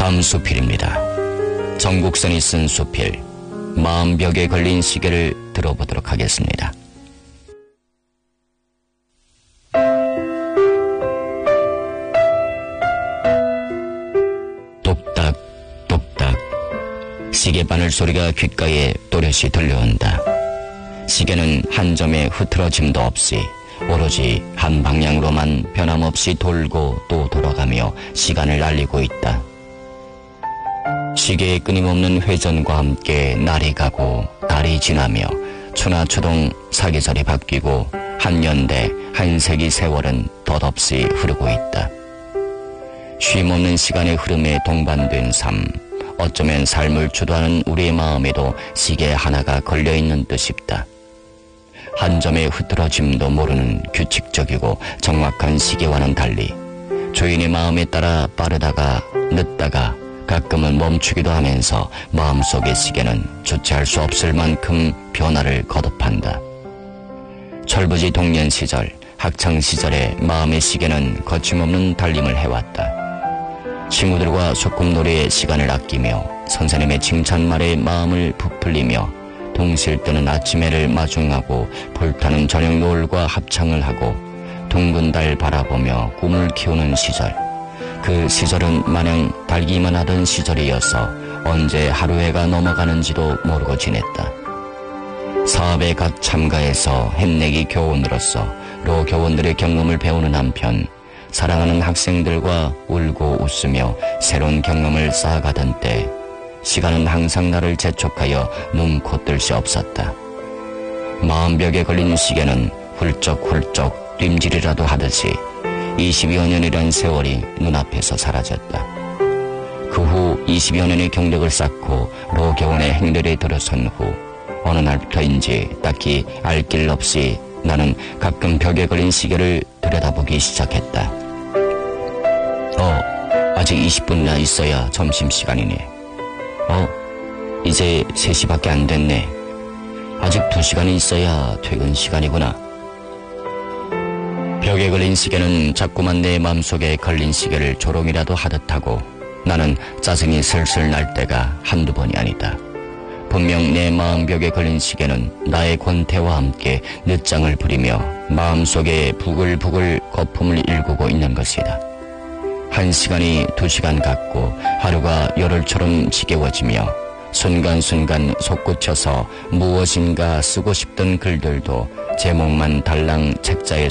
밤수필입니다. 정국선이 쓴 수필, 마음벽에 걸린 시계를 들어보도록 하겠습니다. 똑딱 똑딱 시계 바늘 소리가 귓가에 또렷이 들려온다. 시계는 한 점의 흐트러짐도 없이 오로지 한 방향으로만 변함없이 돌고 또 돌아가며 시간을 알리고 있다. 시계의 끊임없는 회전과 함께 날이 가고 달이 지나며 추나 추동 사계절이 바뀌고 한 연대 한 세기 세월은 덧없이 흐르고 있다. 쉼없는 시간의 흐름에 동반된 삶, 어쩌면 삶을 주도하는 우리의 마음에도 시계 하나가 걸려있는 듯싶다. 한 점의 흐트러짐도 모르는 규칙적이고 정확한 시계와는 달리 주인의 마음에 따라 빠르다가 늦다가 가끔은 멈추기도 하면서 마음속의 시계는 주체할 수 없을 만큼 변화를 거듭한다. 철부지 동년 시절, 학창 시절에 마음의 시계는 거침없는 달림을 해왔다. 친구들과 소꿉놀이의 시간을 아끼며 선생님의 칭찬말에 마음을 부풀리며 동실 뜨는 아침해를 마중하고 불타는 저녁 노을과 합창을 하고 둥근 달 바라보며 꿈을 키우는 시절, 그 시절은 마냥 달기만 하던 시절이어서 언제 하루해가 넘어가는지도 모르고 지냈다. 사업에 각 참가해서 햇내기 교원으로서 로 교원들의 경험을 배우는 한편 사랑하는 학생들과 울고 웃으며 새로운 경험을 쌓아가던 때 시간은 항상 나를 재촉하여 눈코 뜰 새 없었다. 마음벽에 걸린 시계는 훌쩍훌쩍 뜀질이라도 하듯이 20여 년이란 세월이 눈앞에서 사라졌다. 그 후 20여 년의 경력을 쌓고 로교원의 행렬에 들어선 후 어느 날부터인지 딱히 알 길 없이 나는 가끔 벽에 걸린 시계를 들여다보기 시작했다. 아직 20분이나 있어야 점심시간이네. 이제 3시밖에 안 됐네. 아직 2시간이 있어야 퇴근 시간이구나. 벽에 걸린 시계는 자꾸만 내 마음속에 걸린 시계를 조롱이라도 하듯 하고 나는 짜증이 슬슬 날 때가 한두 번이 아니다. 분명 내 마음벽에 걸린 시계는 나의 권태와 함께 늦장을 부리며 마음속에 부글부글 거품을 일구고 있는 것이다. 1시간이 2시간 같고 하루가 열흘처럼 지겨워지며 순간순간 솟구쳐서 무엇인가 쓰고 싶던 글들도 제목만 달랑 책자에